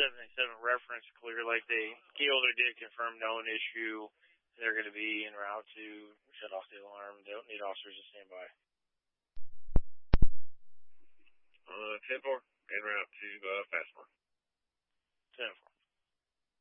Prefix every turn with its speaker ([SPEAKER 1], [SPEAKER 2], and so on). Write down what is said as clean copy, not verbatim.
[SPEAKER 1] 787 reference clear, like Key Holder did confirm no issue. They're going to be en route to shut off the alarm. They don't need officers to stand by.
[SPEAKER 2] 10-4, en route to Fastmore.
[SPEAKER 1] 10-4.